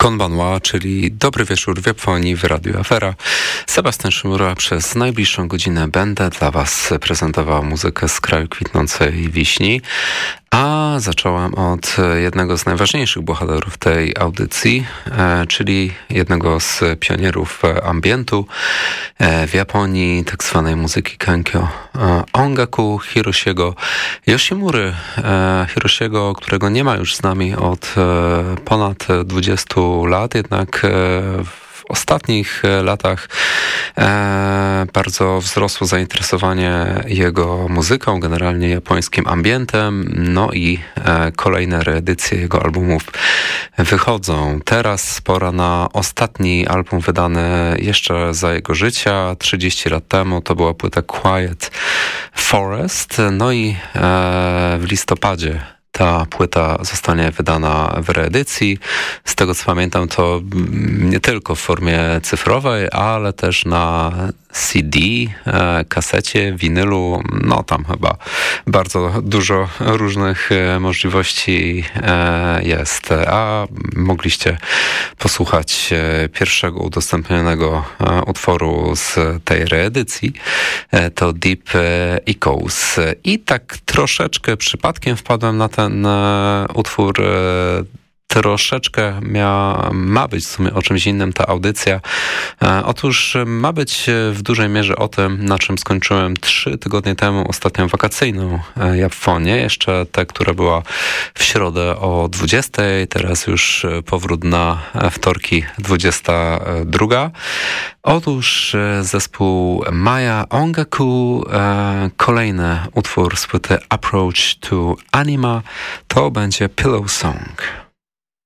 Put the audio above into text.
Konbanwa, czyli Dobry Wieczór w Japonii w Radiu Afera. Sebastian Szymura, przez najbliższą godzinę będę dla Was prezentował muzykę z kraju kwitnącej wiśni. A zacząłem od jednego z najważniejszych bohaterów tej audycji, czyli jednego z pionierów ambientu w Japonii, tak zwanej muzyki Kenkyo, Ongaku Hiroshiego Yoshimury. Hiroshiego, którego nie ma już z nami od ponad 20 lat, jednak w ostatnich latach bardzo wzrosło zainteresowanie jego muzyką, generalnie japońskim ambientem, no i kolejne reedycje jego albumów wychodzą. Teraz pora na ostatni album wydany jeszcze za jego życia, 30 lat temu. To była płyta Quiet Forest, no i w listopadzie ta płyta zostanie wydana w reedycji. Z tego co pamiętam, to nie tylko w formie cyfrowej, ale też na CD, kasecie, winylu. No tam chyba bardzo dużo różnych możliwości jest. A mogliście posłuchać pierwszego udostępnionego utworu z tej reedycji. To Deep Echoes. I tak troszeczkę przypadkiem wpadłem na ten utwór. Troszeczkę ma być w sumie o czymś innym ta audycja. Otóż ma być w dużej mierze o tym, na czym skończyłem 3 tygodnie temu ostatnią wakacyjną Japonię. Jeszcze tę, która była w środę o 20. Teraz już powrót na wtorki 22. Otóż zespół Maya Ongaku, kolejny utwór z płyty Approach to Anima, to będzie Pillow Song.